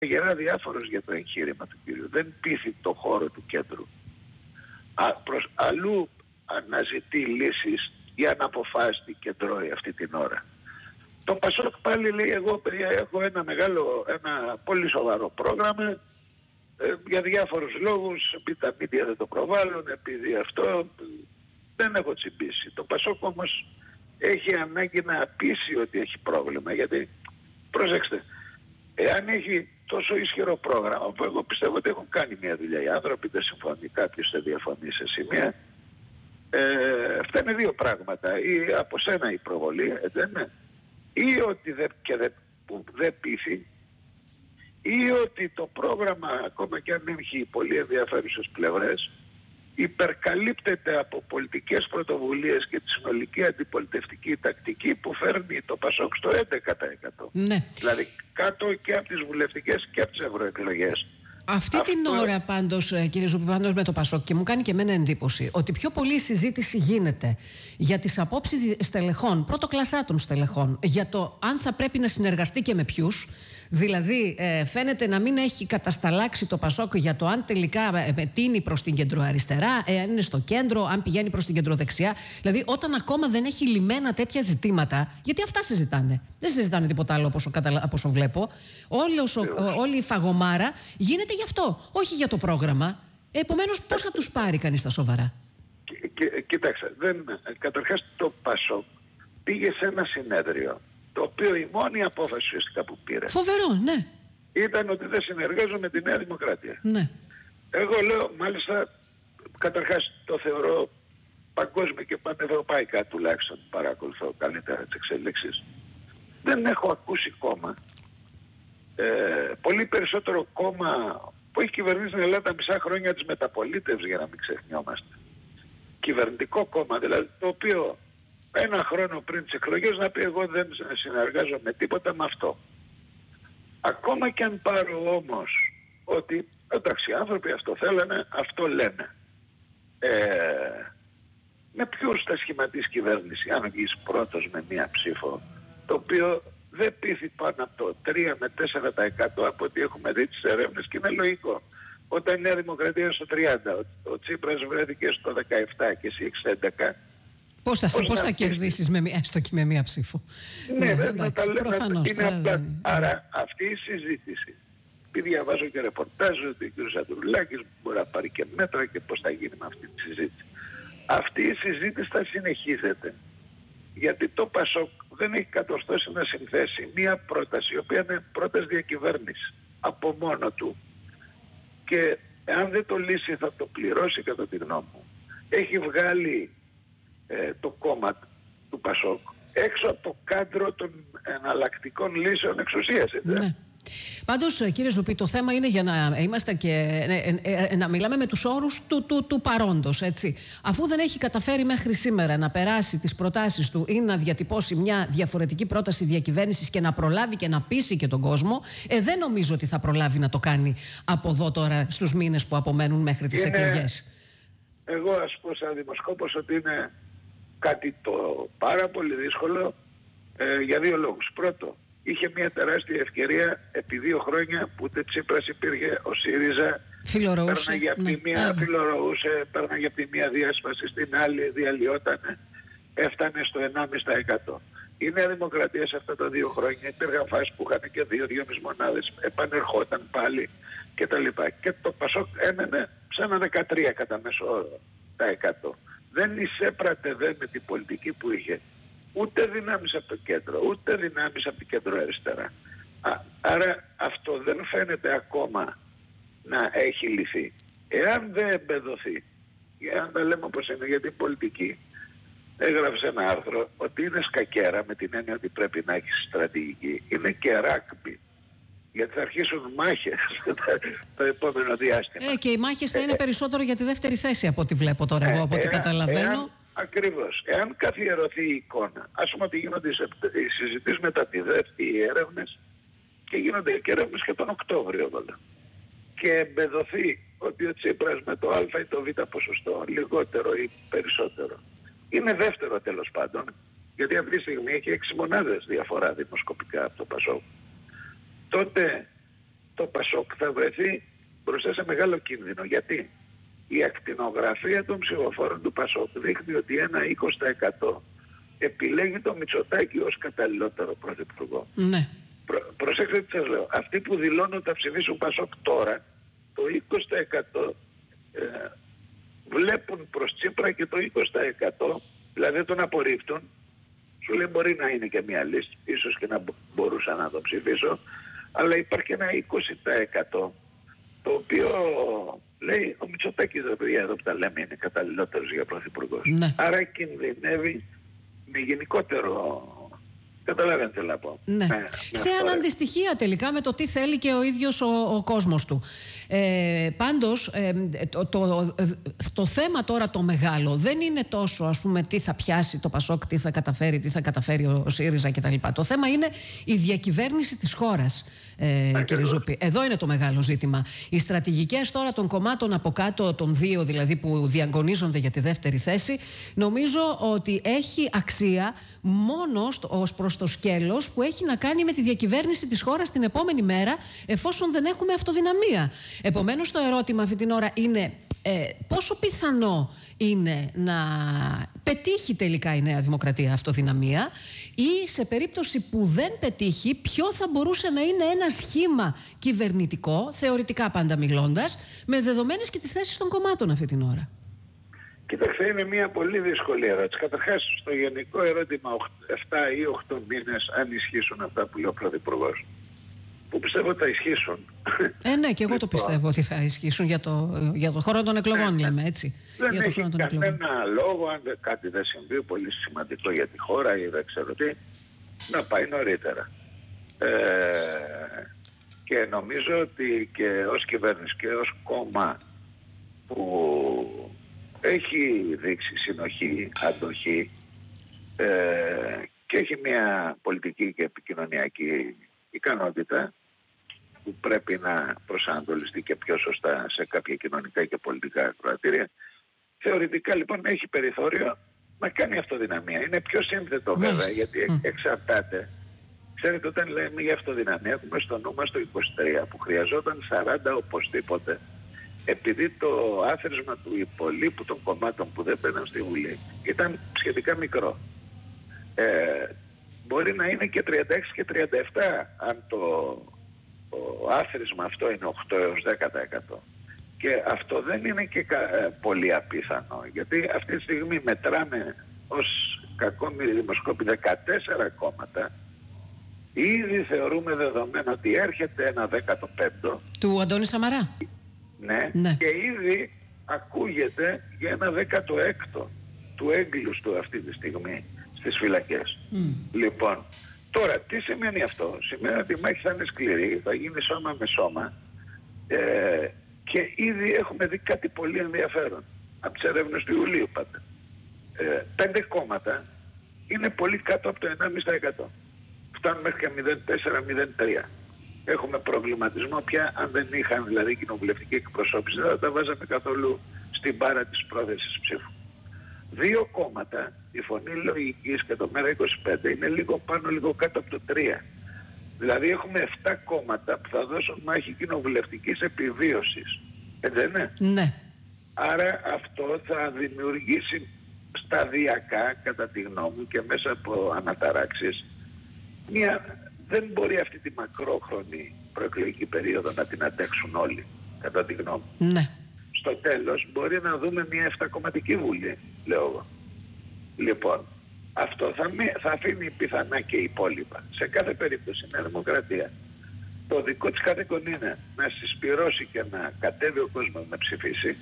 γερά διάφορος για το εγχείρημα του κύριου. Δεν πείθει το χώρο του κέντρου. Αλλού αναζητεί λύσεις για να αποφάσει τι κεντρώει αυτή την ώρα. Το Πασόκ πάλι λέει, εγώ παιδιά έχω ένα πολύ σοβαρό πρόγραμμα, για διάφορους λόγους, επειδή τα μίντια δεν το προβάλλουν, επειδή αυτό δεν έχω τσιμπήσει. Το Πασόκ όμως έχει ανάγκη να πείσει ότι έχει πρόβλημα, γιατί προσέξτε, εάν έχει τόσο ισχυρό πρόγραμμα, που εγώ πιστεύω ότι έχουν κάνει μια δουλειά οι άνθρωποι, δεν συμφωνεί κάποιος, δεν διαφωνεί σε σημεία, αυτά είναι δύο πράγματα, ή από σένα η προβολή, ή ότι δεν πείθει, ή ότι το πρόγραμμα, ακόμα και αν έχει πολύ ενδιαφέρουσες πλευρές, υπερκαλύπτεται από πολιτικές πρωτοβουλίες και τη συνολική αντιπολιτευτική τακτική που φέρνει το Πασόκ στο 11%. Ναι. Δηλαδή κάτω και από τις βουλευτικές και από τις ευρωεκλογές. Αυτή την ώρα πάντως, κύριε Ζουπή, πάντως με το Πασόκ, και μου κάνει και εμένα εντύπωση ότι πιο πολύ συζήτηση γίνεται για τις απόψεις στελεχών, πρωτοκλασσάτων στελεχών, για το αν θα πρέπει να συνεργαστεί και με ποιους. Δηλαδή φαίνεται να μην έχει κατασταλάξει το Πασόκ για το αν τελικά τίνει προς την κεντροαριστερά, αν είναι στο κέντρο, αν πηγαίνει προς την κεντροδεξιά. Δηλαδή όταν ακόμα δεν έχει λυμμένα τέτοια ζητήματα, γιατί αυτά συζητάνε. Δεν συζητάνε τίποτα άλλο από όσο βλέπω. Όλη η φαγωμάρα γίνεται γι' αυτό, όχι για το πρόγραμμα. Επομένως πώς θα τους πάρει κανείς τα σοβαρά? Κοιτάξτε, καταρχάς το Πασόκ πήγε σε ένα συνέδριο, το οποίο η μόνη απόφαση ουσιαστικά που πήρε, φοβερό, ναι, ήταν ότι δεν συνεργάζομαι με τη Νέα Δημοκρατία. Ναι. Εγώ λέω, μάλιστα, καταρχάς το θεωρώ παγκόσμια και πανευρωπαϊκά τουλάχιστον, παρακολουθώ καλύτερα τις εξελίξεις. Δεν έχω ακούσει κόμμα, πολύ περισσότερο κόμμα που έχει κυβερνήσει στην Ελλάδα τα μισά χρόνια της μεταπολίτευσης, για να μην ξεχνιόμαστε. Κυβερνητικό κόμμα δηλαδή, το οποίο ένα χρόνο πριν τις εκλογές να πει εγώ δεν συνεργάζομαι με τίποτα με αυτό. Ακόμα και αν πάρω όμως ότι εντάξει, οι άνθρωποι αυτό θέλανε, αυτό λένε. Με ποιους θα σχηματίσει κυβέρνηση αν βγεις πρώτος με μία ψήφο, το οποίο δεν πείθει πάνω από το 3 με 4% από ό,τι έχουμε δει τις έρευνες, και είναι λογικό. Όταν η Νέα Δημοκρατία είναι στο 30, ο Τσίπρας βρέθηκε στο 17 και εσύ 11. Πώς θα κερδίσεις έστω και με μία ψήφο? Ναι, προφανώς. Άρα αυτή η συζήτηση, επειδή διαβάζω και ρεπορτάζ ότι ο κ. Σαντουρλάκης μπορεί να πάρει και μέτρα και πώς θα γίνει με αυτή τη συζήτηση. Αυτή η συζήτηση θα συνεχίζεται. Γιατί το Πασόκ δεν έχει κατορθώσει να συνθέσει μία πρόταση, η οποία είναι πρόταση διακυβέρνηση από μόνο του. Και αν δεν το λύσει θα το πληρώσει, κατά τη γνώμη μου. Έχει βγάλει το κόμμα του Πασόκ έξω από το κάδρο των εναλλακτικών λύσεων εξουσίας. Ναι. Πάντως, κύριε Ζουπή, το θέμα είναι για να είμαστε και να μιλάμε με τους όρους του παρόντος, έτσι. Αφού δεν έχει καταφέρει μέχρι σήμερα να περάσει τις προτάσεις του ή να διατυπώσει μια διαφορετική πρόταση διακυβέρνησης και να προλάβει και να πείσει και τον κόσμο, δεν νομίζω ότι θα προλάβει να το κάνει από εδώ τώρα στους μήνες που απομένουν μέχρι τις εκλογές. Εγώ ας πω σαν δημοσκόπος ότι είναι κάτι το πάρα πολύ δύσκολο για δύο λόγους. Πρώτο, είχε μια τεράστια ευκαιρία επί 2 χρόνια που ούτε Τσίπρας υπήρχε, ο ΣΥΡΙΖΑ πέρναγε από τη μία, φιλορροούσε, πέρναγε από τη μία διάσπαση στην άλλη, διαλυότανε, έφτανε στο 1,5%. Η Νέα Δημοκρατία σε αυτά τα 2 χρόνια υπήρχαν φάσεις που είχαν και 2-2,5 μονάδες, επανερχόταν πάλι κτλ. Και το Πασόκ έμενε σε ένα 13 κατά μέσο όρο τα 100. Δεν εισέπρατε με την πολιτική που είχε ούτε δυνάμεις από το κέντρο, ούτε δυνάμεις από την κέντρο αριστερά. Άρα αυτό δεν φαίνεται ακόμα να έχει λυθεί. Εάν δεν εμπεδοθεί, εάν τα λέμε όπως είναι, για την πολιτική, έγραψε ένα άρθρο ότι είναι σκακέρα, με την έννοια ότι πρέπει να έχει στρατηγική. Είναι και ράκμπι. Γιατί θα αρχίσουν μάχες το επόμενο διάστημα. Και οι μάχες θα είναι περισσότερο για τη δεύτερη θέση από ό,τι βλέπω τώρα εγώ, από ό,τι καταλαβαίνω. Ακριβώς. Εάν καθιερωθεί η εικόνα, ας πούμε ότι γίνονται οι συζητήσεις μετά τη δεύτερη, οι έρευνες, και γίνονται και έρευνες και τον Οκτώβριο βέβαια, και εμπεδοθεί ότι ο Τσίπρας με το α ή το β ποσοστό, λιγότερο ή περισσότερο, είναι δεύτερο τέλος πάντων, γιατί αυτή τη στιγμή έχει 6 μονάδες διαφορά δημοσκοπικά από το Πασόκ, τότε το ΠΑΣΟΚ θα βρεθεί μπροστά σε μεγάλο κίνδυνο. Γιατί η ακτινογραφία των ψηφοφόρων του ΠΑΣΟΚ δείχνει ότι ένα 20% επιλέγει το Μητσοτάκη ως καταλληλότερο πρωθυπουργό. Ναι. Προσέξτε τι σας λέω. Αυτοί που δηλώνουν ότι θα ψηφίσουν ΠΑΣΟΚ τώρα, το 20% βλέπουν προς Τσίπρα και το 20% δηλαδή τον απορρίπτουν. Σου λέει μπορεί να είναι και μια λύση, ίσως και να μπορούσα να το ψηφίσω, αλλά υπάρχει ένα 20% το οποίο λέει ο Μητσοτάκης, ρε παιδιά, εδώ που τα λέμε, είναι καταλληλότερος για πρωθυπουργός. Ναι. Άρα κινδυνεύει με γενικότερο... Καταλαβαίνετε τι να πω. Ναι. Σε αναντιστοιχεία τελικά με το τι θέλει και ο ίδιος ο κόσμος του. Πάντως, το θέμα τώρα το μεγάλο δεν είναι τόσο, ας πούμε, τι θα πιάσει το ΠΑΣΟΚ, τι θα καταφέρει ο ΣΥΡΙΖΑ κτλ. Το θέμα είναι η διακυβέρνηση της χώρας, κύριε Ζουπή. Εδώ είναι το μεγάλο ζήτημα. Οι στρατηγικές τώρα των κομμάτων από κάτω, των δύο δηλαδή που διαγωνίζονται για τη δεύτερη θέση, νομίζω ότι έχει αξία μόνο ως προς το σκέλος που έχει να κάνει με τη διακυβέρνηση της χώρας την επόμενη μέρα, εφόσον δεν έχουμε αυτοδυναμία. Επομένως το ερώτημα αυτή την ώρα είναι πόσο πιθανό είναι να πετύχει τελικά η Νέα Δημοκρατία αυτοδυναμία, ή σε περίπτωση που δεν πετύχει ποιο θα μπορούσε να είναι ένα σχήμα κυβερνητικό, θεωρητικά πάντα μιλώντας, με δεδομένες και τις θέσεις των κομμάτων αυτή την ώρα. Κοιτάξτε, είναι μια πολύ δύσκολη ερώτηση. Καταρχάς, στο γενικό ερώτημα 7 ή 8 μήνες, αν ισχύσουν αυτά που λέει ο Πρωθυπουργός, που πιστεύω ότι θα ισχύσουν. Ναι, και εγώ το πιστεύω ότι θα ισχύσουν για το χρόνο των εκλογών, λέμε έτσι. Δεν για το έχει κανένα λόγο, αν κάτι δεν συμβεί πολύ σημαντικό για τη χώρα ή δεν ξέρω τι, να πάει νωρίτερα. Και νομίζω ότι και ως κυβέρνηση και ως κόμμα που έχει δείξει συνοχή, αντοχή και έχει μια πολιτική και επικοινωνιακή ικανότητα που πρέπει να προσανατολιστεί και πιο σωστά σε κάποια κοινωνικά και πολιτικά ακροατήρια. Θεωρητικά λοιπόν έχει περιθώριο να κάνει αυτοδυναμία. Είναι πιο σύνθετο βέβαια, γιατί εξαρτάται. Ξέρετε, όταν λέμε για αυτοδυναμία έχουμε στο νου μας το 23 που χρειαζόταν 40 οπωσδήποτε, επειδή το άθροισμα του υπολείπου των κομμάτων που δεν μπαίναν στη Βουλή ήταν σχετικά μικρό. Μπορεί να είναι και 36 και 37 αν το άθροισμα αυτό είναι 8 έως 10%. Και αυτό δεν είναι και πολύ απίθανο, γιατί αυτή τη στιγμή μετράμε ως κακόμοιροι δημοσκόποι 14 κόμματα. Ήδη θεωρούμε δεδομένο ότι έρχεται ένα 15ο του Αντώνη Σαμαρά. Ναι. Και ήδη ακούγεται για ένα 16ο του έγκλους του αυτή τη στιγμή στις φυλακές. Λοιπόν, τώρα τι σημαίνει αυτό? Σημαίνει ότι η μάχη θα είναι σκληρή, θα γίνει σώμα με σώμα, και ήδη έχουμε δει κάτι πολύ ενδιαφέρον από τις έρευνες του Ιουλίου πάντα. 5 κόμματα είναι πολύ κάτω από το 1,5%. Φτάνουν μέχρι και 0,4-0,3%. Έχουμε προβληματισμό πια, αν δεν είχαν δηλαδή κοινοβουλευτική εκπροσώπηση, δεν θα τα βάζαμε καθόλου στην μπάρα της πρόθεσης ψήφου. 2 κόμματα, η Φωνή Λογικής και το ΜΕΡΑ25, είναι λίγο πάνω, λίγο κάτω από το 3. Δηλαδή έχουμε 7 κόμματα που θα δώσουν μάχη κοινοβουλευτικής επιβίωσης. Δεν είναι? Ναι. Άρα αυτό θα δημιουργήσει σταδιακά, κατά τη γνώμη μου, και μέσα από αναταράξεις, δεν μπορεί αυτή τη μακρόχρονη προεκλογική περίοδο να την αντέξουν όλοι, κατά τη γνώμη μου. Ναι. Στο τέλος μπορεί να δούμε μια 7κομματική βουλή, λέω εγώ. Λοιπόν, αυτό θα αφήνει πιθανά και υπόλοιπα. Σε κάθε περίπτωση, η Νέα Δημοκρατία, το δικό της καθήκον είναι να συσπυρώσει και να κατέβει ο κόσμος να ψηφίσει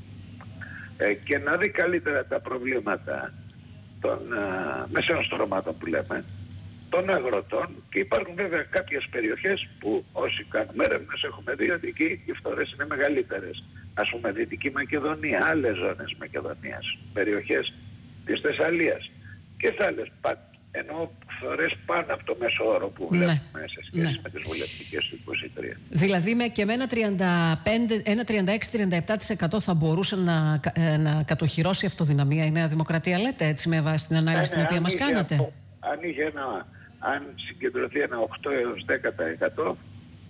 και να δει καλύτερα τα προβλήματα των μεσαίων στρωμάτων που λέμε, των αγροτών, και υπάρχουν βέβαια κάποιες περιοχές που όσοι κάνουμε έρευνες έχουμε δει ότι εκεί οι φθορές είναι μεγαλύτερες. Ας πούμε Δυτική Μακεδονία, άλλες ζώνες Μακεδονίας, περιοχές της Θεσσαλίας και σε άλλες, ενώ φθορές πάνω από το μέσο όρο που βλέπουμε σε σχέση με τις βουλευτικές του 23. Δηλαδή και με ένα 36-37% θα μπορούσε να κατοχυρώσει αυτοδυναμία η Νέα Δημοκρατία, λέτε, έτσι, με βάση την ανάλυση την οποία μας κάνατε? Αν συγκεντρωθεί ένα 8 έως 10%,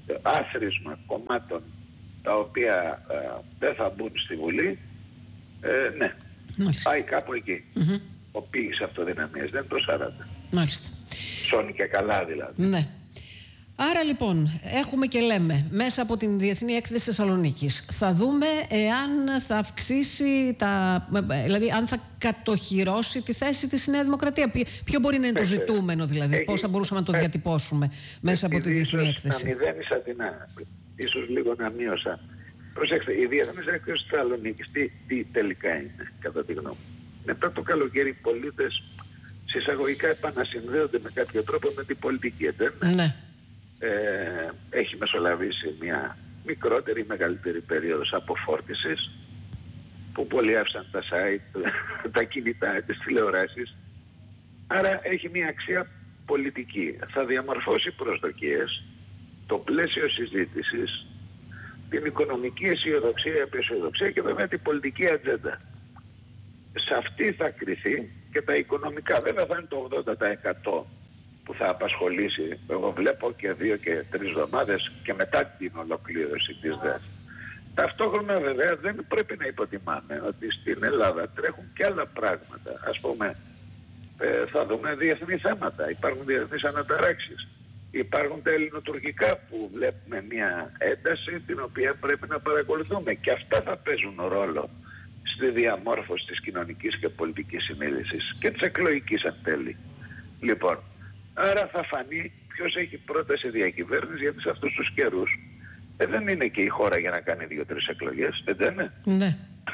άθροισμα κομμάτων τα οποία δεν θα μπουν στη Βουλή, ναι, Μάλιστα. πάει κάπου εκεί. Ο πύχης αυτοδυναμίας δεν είναι το 40. Μάλιστα. Σώνει και καλά δηλαδή. Ναι. Άρα λοιπόν έχουμε και λέμε μέσα από την Διεθνή Έκθεση Θεσσαλονίκης θα δούμε εάν θα αυξήσει δηλαδή αν θα κατοχυρώσει τη θέση της Νέα Δημοκρατία. Ποιο μπορεί να είναι το ζητούμενο δηλαδή, πώς θα μπορούσαμε να το διατυπώσουμε μέσα από τη Διεθνή Έκθεση. Να μηδένισα την ίσως λίγο να μείωσα. Προσέξτε, η Διεθνής Έκθεση Θεσσαλονίκης τι τελικά είναι κατά τη γνώμη μου. Μετά το καλοκαίρι οι πολίτες συσσαγωγικά επανασυνδέονται με κάποιο τρόπο με την πολιτική, Ναι. Έχει μεσολαβήσει μια μικρότερη ή μεγαλύτερη περίοδος αποφόρτισης που πολλοί άφησαν τα site, τα κινητά, τις τηλεοράσεις. Άρα έχει μια αξία πολιτική. Θα διαμορφώσει προσδοκίες, το πλαίσιο συζήτησης, την οικονομική αισιοδοξία, επαισιοδοξία και βέβαια την πολιτική ατζέντα. Σε αυτή θα κριθεί και τα οικονομικά. Βέβαια θα είναι το 80% που θα απασχολήσει, εγώ βλέπω, και 2 και 3 εβδομάδες και μετά την ολοκλήρωση της ΔΕΘ. Ταυτόχρονα βέβαια δεν πρέπει να υποτιμάμε ότι στην Ελλάδα τρέχουν και άλλα πράγματα. Ας πούμε, θα δούμε διεθνή θέματα, υπάρχουν διεθνείς αναταράξεις. Υπάρχουν τα ελληνοτουρκικά που βλέπουμε μια ένταση την οποία πρέπει να παρακολουθούμε και αυτά θα παίζουν ρόλο στη διαμόρφωση της κοινωνικής και πολιτικής συνείδησης και της εκλογικής αν θέλει. Λοιπόν, άρα θα φανεί ποιος έχει πρόταση διακυβέρνηση, γιατί σε αυτούς τους καιρούς δεν είναι και η χώρα για να κάνει 2-3 εκλογές, δεν είναι. Ναι.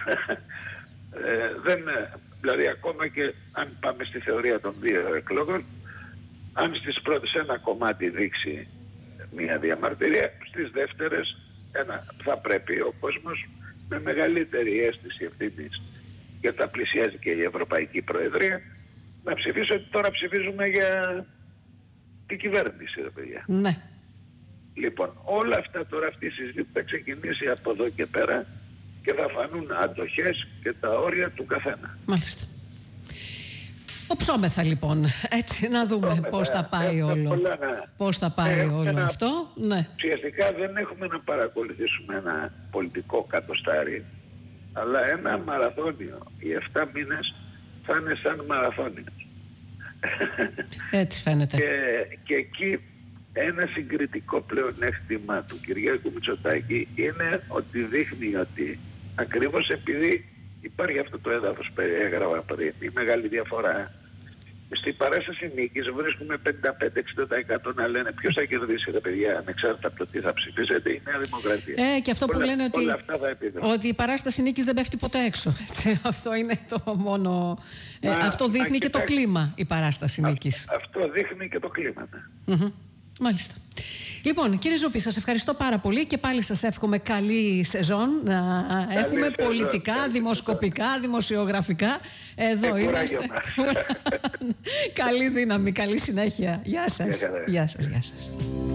Δηλαδή ακόμα και αν πάμε στη θεωρία των 2 εκλογών, αν στις πρώτες ένα κομμάτι δείξει μια διαμαρτυρία, στις δεύτερες θα πρέπει ο κόσμος με μεγαλύτερη αίσθηση ευθύνης, γιατί θα πλησιάζει και η Ευρωπαϊκή Προεδρία, να ψηφίσει ότι τώρα ψηφίζουμε για την κυβέρνηση, ρε παιδιά. Ναι. Λοιπόν, όλα αυτά τώρα, αυτή η συζήτηση θα ξεκινήσει από εδώ και πέρα και θα φανούν αντοχές και τα όρια του καθένα. Μάλιστα. Οψόμεθα λοιπόν, έτσι να δούμε πώς θα πάει όλο. Πώς θα πάει όλο αυτό. Ναι. Ουσιαστικά δεν έχουμε να παρακολουθήσουμε ένα πολιτικό κατοστάρι, αλλά ένα μαραθώνιο. Οι 7 μήνες θα είναι σαν μαραθώνιος. Έτσι φαίνεται. Και εκεί ένα συγκριτικό πλεονέκτημα του Κυριάκου Μητσοτάκη είναι ότι δείχνει ότι ακριβώς επειδή υπάρχει αυτό το έδαφος που έγραφα πριν, η μεγάλη διαφορά, στην παράσταση νίκης βρίσκουμε 55-60% να λένε ποιος θα κερδίσει, ρε παιδιά, ανεξάρτητα από το τι θα ψηφίσετε, η Νέα Δημοκρατία. Και αυτό που λένε ότι η παράσταση νίκης δεν πέφτει ποτέ έξω. Έτσι. Αυτό είναι το μόνο. Αυτό δείχνει και το κλίμα, η παράσταση νίκης. Αυτό δείχνει και το κλίμα. Μάλιστα. Λοιπόν, κύριε Ζούπη, σας ευχαριστώ πάρα πολύ και πάλι σας εύχομαι καλή σεζόν να έχουμε πολιτικά, δημοσκοπικά, δημοσιογραφικά. Εδώ είμαστε. Καλή δύναμη, καλή συνέχεια. Γεια σας. Γεια σας.